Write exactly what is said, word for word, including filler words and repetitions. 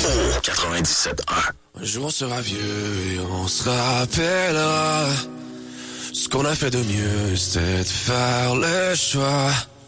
quatre-vingt-dix-sept un. Un jour on sera vieux et on se rappellera ce qu'on a fait de mieux, c'était de faire le choix